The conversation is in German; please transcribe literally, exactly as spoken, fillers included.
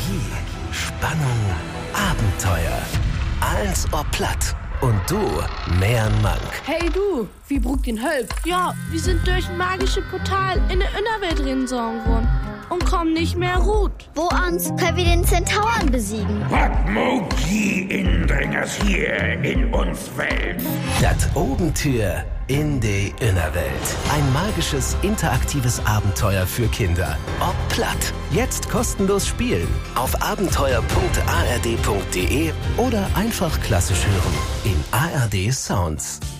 Magie, Spannung, Abenteuer. Alles ob platt. Und du, mehr Mank. Hey du, wie brugt den Hölp? Ja, wir sind durch ein magisches Portal in der Innerwelt rinsorgen worden und kommen nicht mehr gut. Wo ans können wir den Zentauren besiegen? Wat Mogi Indringers hier in uns Welt. Dat Obentür in die Innerwelt. Ein magisches, interaktives Abenteuer für Kinder. Ob platt. Jetzt kostenlos spielen. Auf abenteuer punkt a r d punkt d e oder einfach klassisch hören. In A R D Sounds.